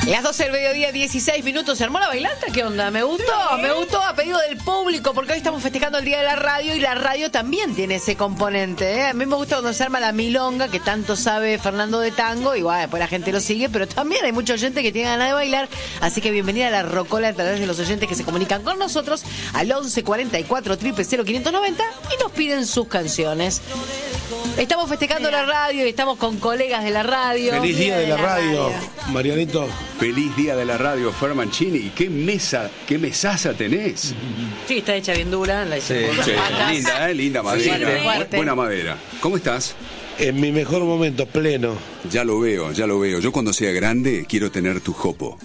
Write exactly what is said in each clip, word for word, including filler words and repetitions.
Las doce del mediodía, dieciséis minutos. ¿Se armó la bailanta? ¿Qué onda? Me gustó, me gustó a pedido del público, porque hoy estamos festejando el Día de la Radio y la radio también tiene ese componente, ¿eh? A mí me gusta cuando se arma la milonga, que tanto sabe Fernando de tango, y bueno, después la gente lo sigue, pero también hay mucha gente que tiene ganas de bailar, así que bienvenida a la Rocola a través de los oyentes que se comunican con nosotros al once cuarenta y cuatro, cero cero cero, quinientos noventa y nos piden sus canciones. Estamos festejando la radio y estamos con colegas de la radio. Feliz día de la radio, Marianito. Feliz día de la radio, Fer Mancini. ¿Qué mesa, qué mesaza tenés? Sí, está hecha bien dura. La sí, sí. Linda, ¿eh? Linda madera. Fuerte, fuerte. Buena madera. ¿Cómo estás? En mi mejor momento, pleno. Ya lo veo, ya lo veo. Yo cuando sea grande quiero tener tu jopo.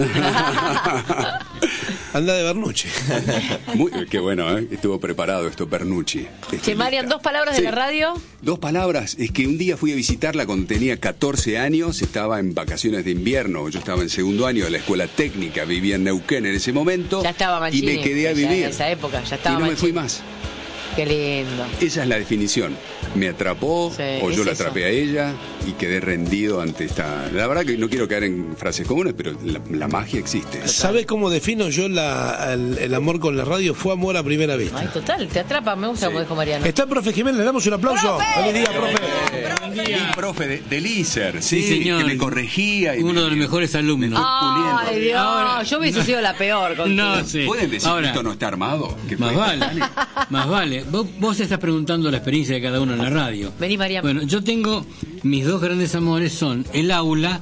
Anda de Bernucci. Muy, qué bueno, ¿eh? Estuvo preparado esto, Bernucci. Che, Marian, dos palabras sí. de la radio. Dos palabras. Es que un día fui a visitarla cuando tenía catorce años. Estaba en vacaciones de invierno. Yo estaba en segundo año de la escuela técnica. Vivía en Neuquén en ese momento. Ya estaba Mancini. Y me quedé a vivir. En esa época, ya estaba Y no Mancini. me fui más. Qué lindo. Esa es la definición. Me atrapó, sí, o yo la eso. atrapé a ella y quedé rendido ante esta... La verdad que no quiero caer en frases comunes, pero la, la magia existe. ¿Sabes cómo defino yo la, el, el amor con la radio? Fue amor a primera vista. Ay, total, te atrapa, me gusta sí. como dijo Mariano. Está el profe Jiménez, le damos un aplauso. ¡Profe! Feliz día, profe. El profe de, del I S E R, sí, sí, señor. Que me corregía. Y Uno me, de los mejores alumnos. Ay, Dios, Ahora, yo hubiese sido la peor. No sé. ¿Pueden decir Ahora, que esto no está armado? ¿Qué más fue? vale, más vale. Vos, vos estás preguntando la experiencia de cada uno en la radio. Vení, Mariano. Bueno, yo tengo, mis dos grandes amores son el aula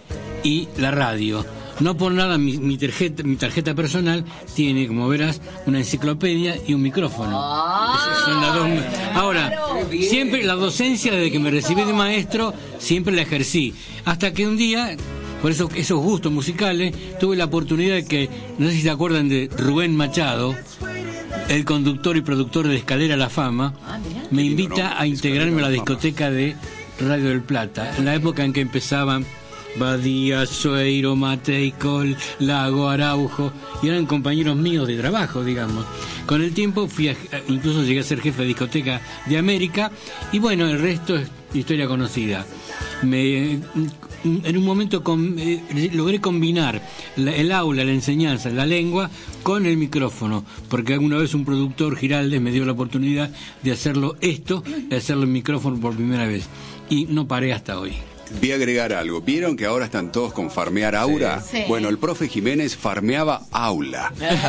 y la radio. No por nada mi, mi, tarjeta, mi tarjeta personal tiene, como verás, una enciclopedia y un micrófono. Ah, son las dos. Ahora, claro. siempre la docencia, desde que me recibí de maestro, siempre la ejercí. Hasta que un día, por eso esos gustos musicales, tuve la oportunidad de que, no sé si se acuerdan de Rubén Machado, el conductor y productor de Escalera a la Fama, ah, me invita a integrarme a la discoteca de Radio del Plata, en la época en que empezaban Badía, Sueiro, Mateicol, Lago, Araujo, y eran compañeros míos de trabajo, digamos. Con el tiempo fui a, incluso llegué a ser jefe de discoteca de América, y bueno, el resto es historia conocida. Me, en un momento con, eh, logré combinar la, el aula, la enseñanza, la lengua con el micrófono, porque alguna vez un productor, Giraldes, me dio la oportunidad de hacerlo esto, de hacerlo en micrófono por primera vez, y no paré hasta hoy. Voy a agregar algo. ¿Vieron que ahora están todos con farmear aura? Sí. Sí. Bueno, el profe Jiménez farmeaba aula.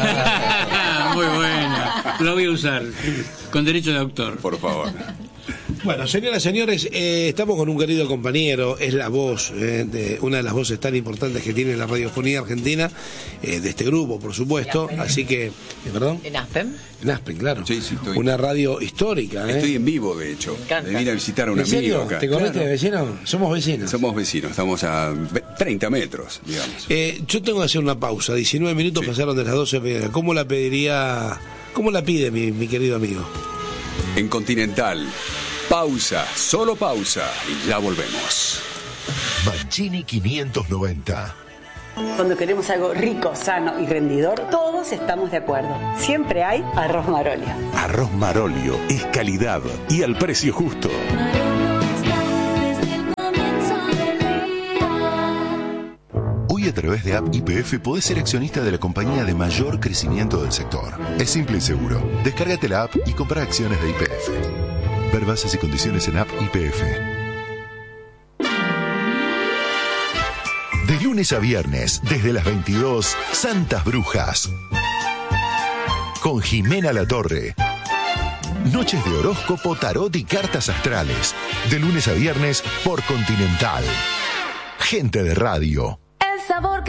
Muy buena. Lo voy a usar con derecho de autor. Por favor. Bueno, señoras y señores, eh, estamos con un querido compañero, es la voz, eh, de una de las voces tan importantes que tiene la radiofonía argentina, eh, de este grupo, por supuesto, así que, eh, ¿perdón? ¿En Aspen? En Aspen, claro. Sí, sí, estoy. Una radio histórica, ¿eh? Estoy en vivo, de hecho. Me encanta. De ir a visitar a un ¿En serio? amigo acá. ¿Te corriste Claro. de vecino? Somos vecinos. Somos vecinos, estamos a treinta metros, digamos. Eh, yo tengo que hacer una pausa, diecinueve minutos Sí. pasaron de las doce. ¿Cómo la pediría, cómo la pide mi, mi querido amigo? En Continental, pausa, solo pausa, y ya volvemos. Mancini quinientos noventa. Cuando queremos algo rico, sano y rendidor, todos estamos de acuerdo. Siempre hay arroz Marolio. Arroz Marolio es calidad y al precio justo. Hoy a través de App Y P F podés ser accionista de la compañía de mayor crecimiento del sector. Es simple y seguro. Descárgate la app y compra acciones de Y P F. Ver bases y condiciones en App Y P F. De lunes a viernes, desde las veintidós, Santas Brujas. Con Jimena Latorre. Noches de horóscopo, tarot y cartas astrales. De lunes a viernes por Continental. Gente de radio. El sabor